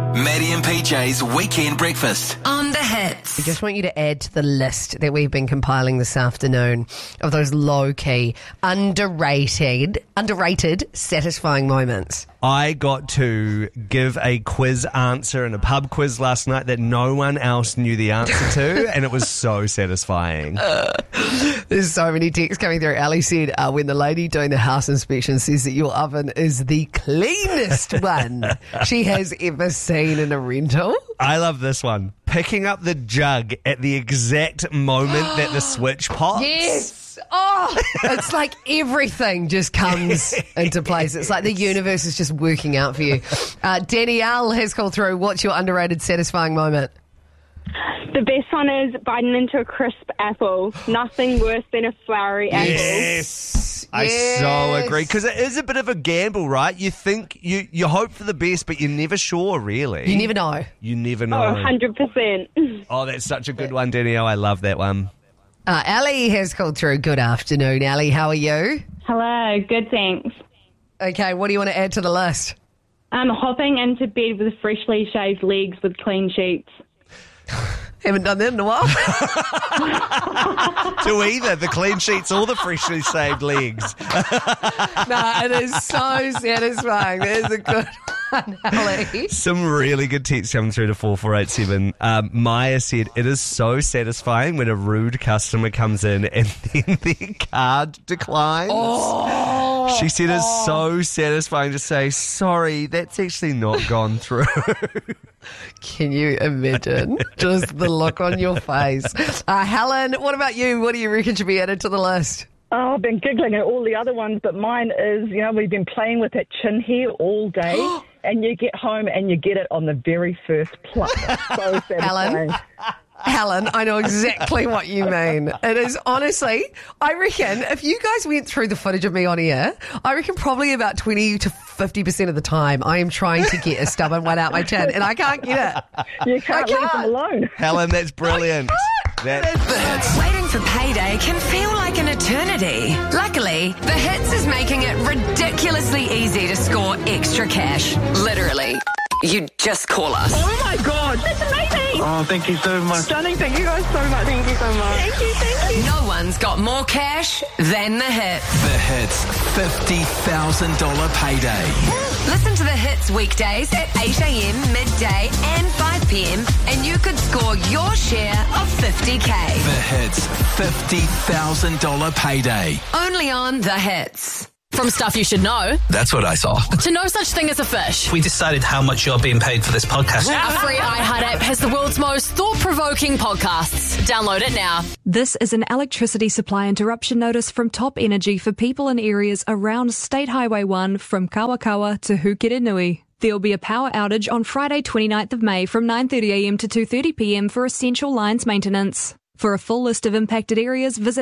Maddie and PJ's Weekend Breakfast on the Hits. I just want you to add to the list that we've been compiling this afternoon of those low-key, underrated, satisfying moments. I got to give a quiz answer in a pub quiz last night that no one else knew the answer to, and it was so satisfying. There's so many texts coming through. Ali said, when the lady doing the house inspection says that your oven is the cleanest one she has ever seen in a rental. I love this one. Picking up the jug at the exact moment that the switch pops. Yes. Oh, it's like everything just comes into place. It's like the universe is just working out for you. Danielle has called through. What's your underrated, satisfying moment? The best one is biting into a crisp apple. Nothing worse than a floury apple. Yes. I so agree. Because it is a bit of a gamble, right? You think, you hope for the best, but you're never sure, really. You never know. You never know. Oh, 100%. Oh, that's such a good one, Danielle. I love that one. Ali has called through. Good afternoon, Ali. How are you? Hello, good, thanks. Okay, what do you want to add to the list? Hopping into bed with freshly shaved legs with clean sheets. Haven't done that in a while. To either the clean sheets or the freshly shaved legs. No, it is so satisfying. That is a good one, Ali. Some really good texts coming through to 4487. Maya said, it is so satisfying when a rude customer comes in and then their card declines. Oh, she said it's so satisfying to say, sorry, that's actually not gone through. Can you imagine just the look on your face? Helen, what about you? What do you reckon should be added to the list? Oh, I've been giggling at all the other ones, but mine is, we've been playing with that chin hair all day, and you get home and you get it on the very first pluck. So satisfying. Helen, I know exactly what you mean. It is honestly, I reckon if you guys went through the footage of me on air, I reckon probably about 20 to 50% of the time I am trying to get a stubborn one out my chin and I can't get it. You can't leave them alone. Helen, that's brilliant. The Hits. Waiting for payday can feel like an eternity. Luckily, The Hits is making it ridiculously easy to score extra cash. Literally. You just call us. Oh my God, that's amazing. Oh, thank you so much. Stunning, thank you guys so much. Thank you so much. Thank you. No one's got more cash than The Hits. The Hits $50,000 payday. Listen to The Hits weekdays at 8 a.m, midday and 5 p.m. and you could score your share of $50,000. The Hits $50,000 payday. Only on The Hits. From Stuff You Should Know, That's what I saw. to no such thing as a fish. We decided how much you're being paid for this podcast. Our free iHeart app has the world's most thought-provoking podcasts. Download it now. This is an electricity supply interruption notice from Top Energy for people in areas around State Highway 1 from Kawakawa to Hukirinui. There will be a power outage on Friday 29th of May from 9:30am to 2:30pm for essential lines maintenance. For a full list of impacted areas, visit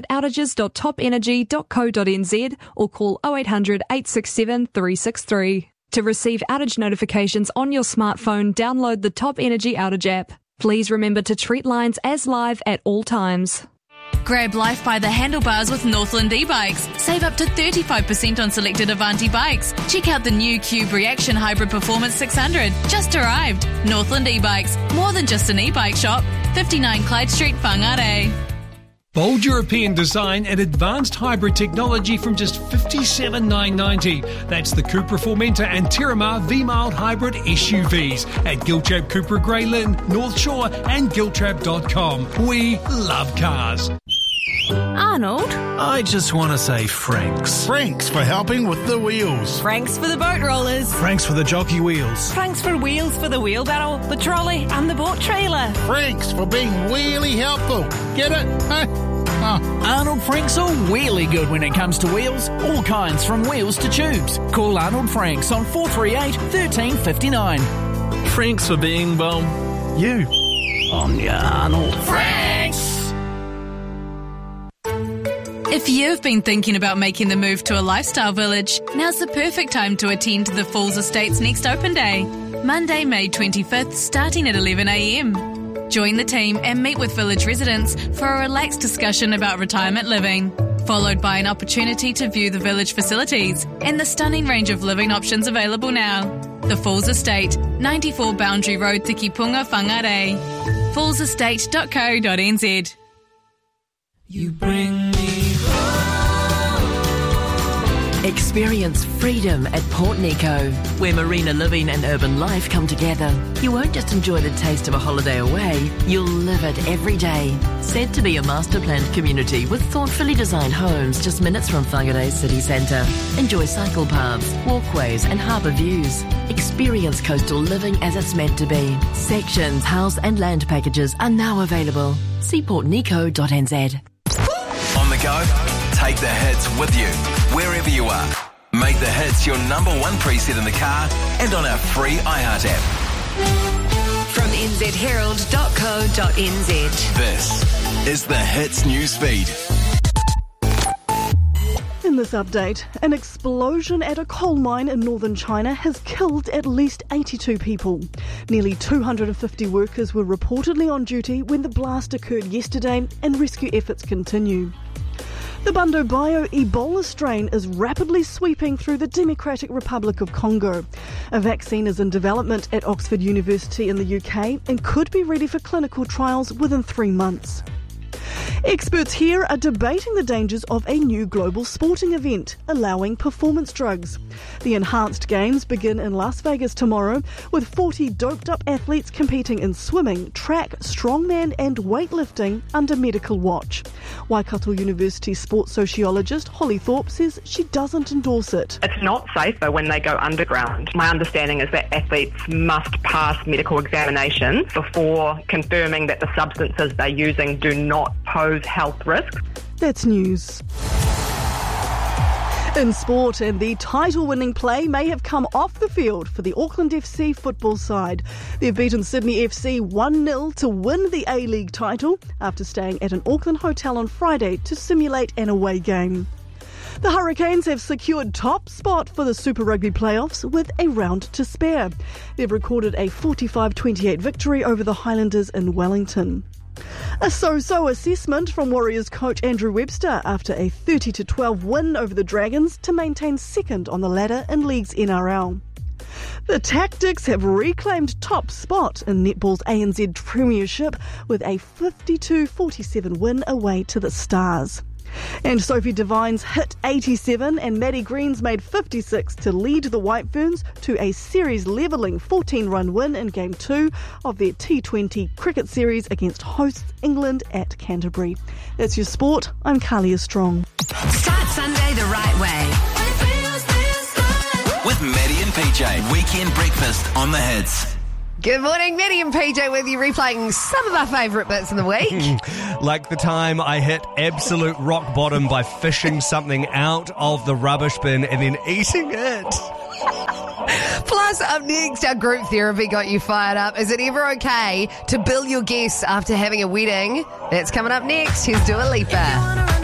outages.topenergy.co.nz or call 0800 867 363. To receive outage notifications on your smartphone, download the Top Energy outage app. Please remember to treat lines as live at all times. Grab life by the handlebars with Northland e-bikes. Save up to 35% on selected Avanti bikes. Check out the new Cube Reaction Hybrid Performance 600. Just arrived. Northland e-bikes. More than just an e-bike shop. 59 Clyde Street, Whangarei. Bold European design and advanced hybrid technology from just $57,990. That's the Cupra Formentor and Terramar V-Mild Hybrid SUVs at Giltrap Cupra Grey Lynn, North Shore and Giltrap.com. We love cars. Arnold? I just want to say Franks. Franks for helping with the wheels. Franks for the boat rollers. Franks for the jockey wheels. Franks for wheels for the wheelbarrow, the trolley and the boat trailer. Franks for being really helpful. Get it? Arnold Franks are really good when it comes to wheels. All kinds from wheels to tubes. Call Arnold Franks on 438 1359. Franks for being, well, you. On ya, Arnold. Franks! If you've been thinking about making the move to a lifestyle village, now's the perfect time to attend the Falls Estates next open day. Monday, May 25th, starting at 11 a.m. Join the team and meet with village residents for a relaxed discussion about retirement living, followed by an opportunity to view the village facilities and the stunning range of living options available now. The Falls Estate, 94 Boundary Road, Tikipunga, Whangarei. fallsestate.co.nz. You bring me home. Experience freedom at Port Nico, where marina living and urban life come together. You won't just enjoy the taste of a holiday away, you'll live it every day. Said to be a master-planned community with thoughtfully designed homes just minutes from Whangarei city centre. Enjoy cycle paths, walkways and harbour views. Experience coastal living as it's meant to be. Sections, house and land packages are now available. See portnico.nz. On the go, take the hits with you, wherever you are. Make the hits your number one preset in the car and on our free iHeart app. From nzherald.co.nz. This is the Hits newsfeed. In this update, an explosion at a coal mine in northern China has killed at least 82 people. Nearly 250 workers were reportedly on duty when the blast occurred yesterday, and rescue efforts continue. The Bundibugyo Ebola strain is rapidly sweeping through the Democratic Republic of Congo. A vaccine is in development at Oxford University in the UK and could be ready for clinical trials within 3 months. Experts here are debating the dangers of a new global sporting event, allowing performance drugs. The Enhanced Games begin in Las Vegas tomorrow, with 40 doped-up athletes competing in swimming, track, strongman and weightlifting under medical watch. Waikato University sports sociologist Holly Thorpe says she doesn't endorse it. It's not safer when they go underground. My understanding is that athletes must pass medical examinations before confirming that the substances they're using do not pose health risks. That's news. In sport, and the title-winning play may have come off the field for the Auckland FC football side. They've beaten Sydney FC 1-0 to win the A-League title after staying at an Auckland hotel on Friday to simulate an away game. The Hurricanes have secured top spot for the Super Rugby playoffs with a round to spare. They've recorded a 45-28 victory over the Highlanders in Wellington. A so-so assessment from Warriors coach Andrew Webster after a 30-12 win over the Dragons to maintain second on the ladder in League's NRL. The Tactics have reclaimed top spot in netball's ANZ Premiership with a 52-47 win away to the Stars. And Sophie Devine's hit 87 and Maddie Green's made 56 to lead the White Ferns to a series-levelling 14-run win in Game 2 of their T20 cricket series against hosts England at Canterbury. That's your sport. I'm Kalia Strong. Start Sunday the right way. With Maddie and PJ, weekend breakfast on the Hits. Good morning, Maddie and PJ with you, replaying some of our favourite bits in the week. Like the time I hit absolute rock bottom by fishing something out of the rubbish bin and then eating it. Plus, up next, our group therapy got you fired up. Is it ever okay to bill your guests after having a wedding? That's coming up next. Here's Dua Lipa.